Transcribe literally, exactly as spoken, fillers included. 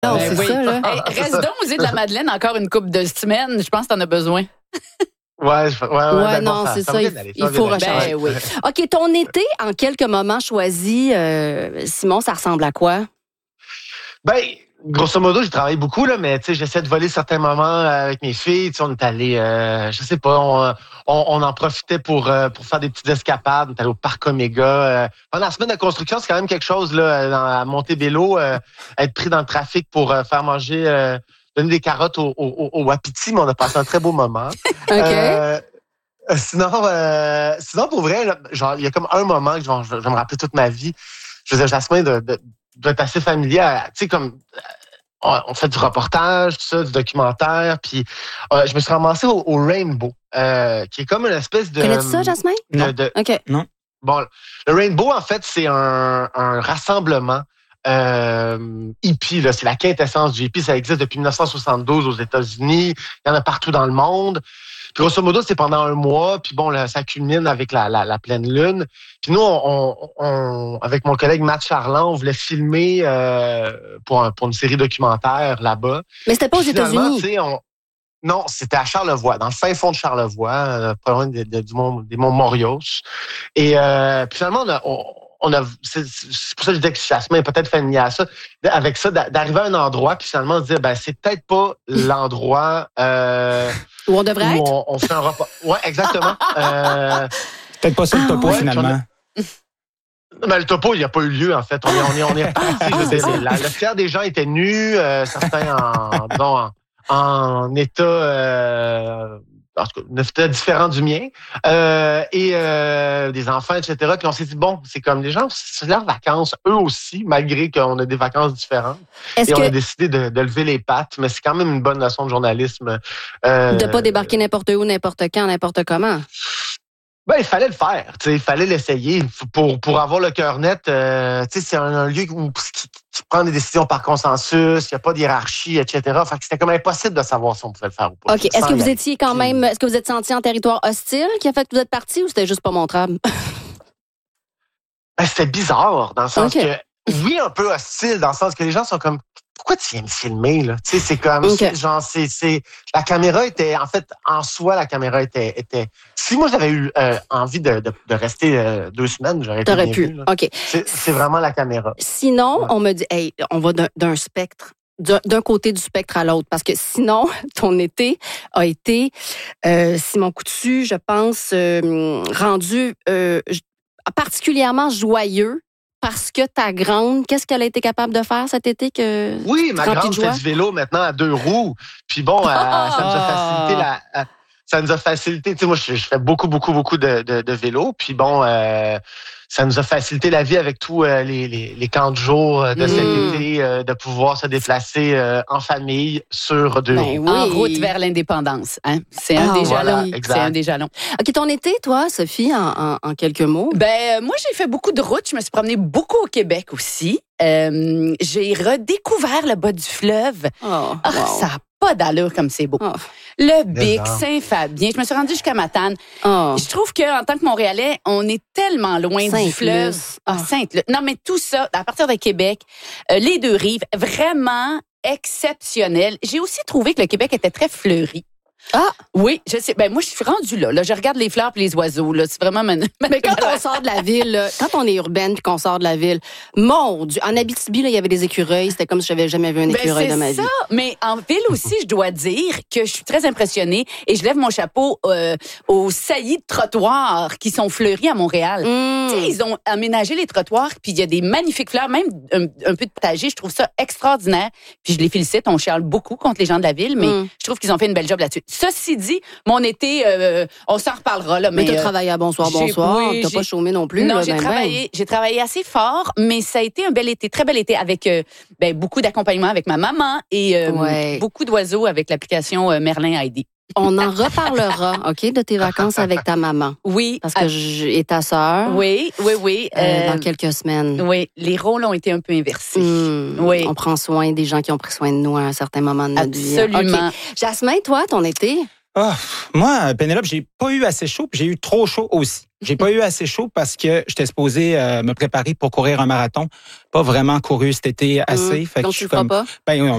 Non, Ben c'est oui. ça, là. Hey, reste donc aux îles de la Madeleine encore une couple de semaines. Je pense que t'en as besoin. Ouais, je- ouais, ouais, Ouais, ben non, bon, c'est ça ça, va il- bien aller, il ça va faut bien aller. recharger. Ben oui. OK, ton été, en quelques moments choisis, euh, Simon, ça ressemble à quoi? Ben, grosso modo, j'ai travaillé beaucoup, là, mais tu sais, j'essaie de voler certains moments euh, avec mes filles. Tu sais, on est allé, euh, je sais pas, on, on, on en profitait pour euh, pour faire des petites escapades. On est allé au parc Omega. Euh, pendant la semaine de construction, c'est quand même quelque chose, là, dans- à Montebello, euh, être pris dans le trafic pour euh, faire manger, euh, donner des carottes au, au, au, au wapiti, mais on a passé un très beau moment. OK. Euh, sinon, euh, sinon, pour vrai, là, genre, il y a comme un moment que genre, je, je vais me rappeler toute ma vie. Je faisais Jasmin de, de, d'être assez familier à, tu sais, comme, on, on fait du reportage, tout ça, du documentaire, puis euh, je me suis ramassé au, au Rainbow, euh, qui est comme une espèce de... Connais-tu ça, Jasmin? de- Non. de- OK. bon, le Rainbow, en fait, c'est un, un rassemblement euh, hippie, là. C'est la quintessence du hippie. Ça existe depuis dix-neuf cent soixante-douze aux États-Unis. Il y en a partout dans le monde. Puis grosso modo, c'est pendant un mois. Puis bon, là, ça culmine avec la, la, la pleine lune. Puis nous, on, on, on- avec mon collègue Matt Charland, on voulait filmer euh, pour, un, pour une série documentaire là-bas. Mais c'était pas aux Puis finalement, États-Unis. tu sais, on... Non, c'était à Charlevoix, dans le fin fond de Charlevoix, euh, pas loin de, de- du mont, des monts Morios. Et euh, puis finalement, on a, on, on a c'est, c'est pour ça que je dis que Jasmin est peut-être familier à ça, avec ça, d'arriver à un endroit, puis finalement se dire, ben c'est peut-être pas l'endroit euh, Où on devrait où être? on, on fait un repas. Ouais, exactement. euh, Peut-être pas ça le Ah, topo, ouais, finalement. Ben, le topo, il n'y a pas eu lieu, en fait. On est, on est, on est reparti. Je veux dire, la- le tiers des gens étaient nus, euh, certains en, disons, en, en état, euh, en tout cas, un état différent du mien, euh, et euh, des enfants, et cetera. Puis on s'est dit, bon, c'est comme les gens, c'est leurs vacances, eux aussi, malgré qu'on a des vacances différentes. Est-ce Et on a que décidé de, de lever les pattes, mais c'est quand même une bonne leçon de journalisme. Euh, de pas débarquer n'importe où, n'importe quand, n'importe comment? Ben, il fallait le faire, tu sais, il fallait l'essayer pour pour avoir le cœur net. Euh, tu sais, c'est un, un lieu où tu, tu prends des décisions par consensus, il y a pas de hiérarchie, et cetera. Fait que c'était comme impossible de savoir si on pouvait le faire ou pas. OK. Est-ce Sans que y vous aller. étiez quand même, est-ce que vous êtes senti en territoire hostile qui a fait que vous êtes parti ou c'était juste pas montrable? Ben, c'était bizarre dans le sens OK. que oui, un peu hostile dans le sens que les gens sont comme pourquoi tu viens me filmer là? Tu sais, c'est comme OK. c'est- genre c'est c'est la caméra était en fait en soi la caméra était était si moi j'avais eu euh, envie de, de de rester euh, deux semaines, j'aurais été T'aurais bien pu. vu, là. OK. C'est c'est vraiment la caméra. Sinon, Ouais. on me dit, hey, on va d'un, d'un spectre, d'un, d'un côté du spectre à l'autre, parce que sinon, ton été a été, euh, Simon Coutu, je pense, euh, rendu euh, j- particulièrement joyeux parce que ta grande, qu'est-ce qu'elle a été capable de faire cet été que Oui, ma rempli grande de joie? fait du vélo maintenant à deux roues. Puis bon, euh, ça nous a facilité la. euh, Ça nous a facilité. Tu sais, moi, je, je fais beaucoup, beaucoup, beaucoup de, de, de vélo. Puis bon, euh, ça nous a facilité la vie avec tous euh, les, les, les camps de jour euh, de cet Mm. été, euh, de pouvoir se déplacer euh, en famille sur deux Ben roues. oui. En route vers l'indépendance. Hein? C'est un Ah, des voilà, jalons. exact. C'est un des jalons. OK, ton été, toi, Sophie, en, en, en quelques mots? Ben, euh, moi, j'ai fait beaucoup de routes. Je me suis promenée beaucoup au Québec aussi. Euh, j'ai redécouvert le bas du fleuve. Oh, Ah, wow. ça n'a pas d'allure comme c'est beau. Oh. Le Bic, Bizarre. Saint-Fabien. Je me suis rendue jusqu'à Matane. Oh. Je trouve qu'en tant que Montréalais, on est tellement loin du Sainte-Luce. fleuve. Ah, Ah. Sainte-Luce. Non, mais tout ça, à partir de Québec, euh, les deux rives, vraiment exceptionnel. J'ai aussi trouvé que le Québec était très fleuri. Ah! Oui, je sais. Ben moi, je suis rendue là. Là, je regarde les fleurs et les oiseaux. Là, c'est vraiment. ma- ma- Mais quand on sort de la ville, là, quand on est urbaine puis qu'on sort de la ville, mon Dieu, en Abitibi, là, il y avait des écureuils. C'était comme si j'avais jamais vu un Ben, écureuil c'est de ma ça. vie. Mais en ville aussi, je dois dire que je suis très impressionnée et je lève mon chapeau euh, aux saillies de trottoirs qui sont fleuris à Montréal. Mm. Tu sais, ils ont aménagé les trottoirs, puis il y a des magnifiques fleurs, même un, un peu de potager. Je trouve ça extraordinaire. Puis je les félicite. On chiale beaucoup contre les gens de la ville, mais Mm. je trouve qu'ils ont fait une belle job là-dessus. Ceci dit, mon été, euh, on s'en reparlera là. Mais Mais, tu as euh, travaillé à Bonsoir, j'ai- Bonsoir. oui, T'as j'ai- pas chômé non plus. non, là, j'ai ben, ben. travaillé, j'ai travaillé assez fort, mais ça a été un bel été, très bel été avec euh, ben, beaucoup d'accompagnement avec ma maman et euh, Ouais. beaucoup d'oiseaux avec l'application euh, Merlin Heidi. On en reparlera, OK, de tes vacances avec ta maman. Oui, Parce que ah, je, et ta sœur. oui, oui, oui. euh, euh, dans quelques semaines. oui, les rôles ont été un peu inversés. Hmm. Oui. On prend soin des gens qui ont pris soin de nous à un certain moment de notre vie. Absolument. OK. Jasmin, toi, ton été? Oh, moi, Pénélope, j'ai pas eu assez chaud, puis j'ai eu trop chaud aussi. J'ai pas eu assez chaud parce que j'étais supposé euh, me préparer pour courir un marathon. Pas vraiment couru cet été assez. Mmh. Fait Donc, que je tu suis le feras comme, pas? ben,